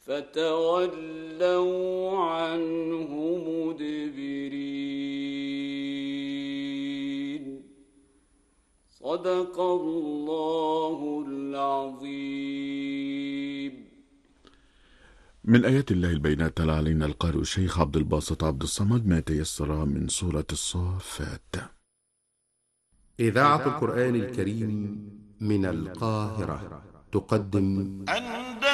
فتولوا عنه مدبرين. صدق الله العظيم. من آيات الله البينات تلا علينا القارئ الشيخ عبد الباسط عبد الصمد ما تيسر من سورة الصافات. إذاعة القرآن الكريم من القاهرة تقدم